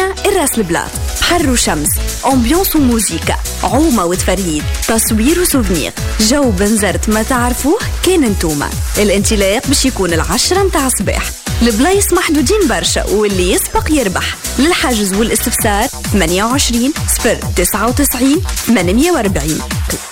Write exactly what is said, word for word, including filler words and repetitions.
مارينا الراس البلاط، بحر وشمس، أمبيونس وموسيقى، عومة وتفرهيد، تصوير وسوفنير، جو بنزرت ما تعرفوه كان انتوما. الانطلاق باش يكون العشرة متاع الصباح. البلايص محدودين برشا واللي يسبق يربح. للحجز والاستفسار ثمانية وعشرين صفر تسعة وتسعين ثمانمية وأربعين.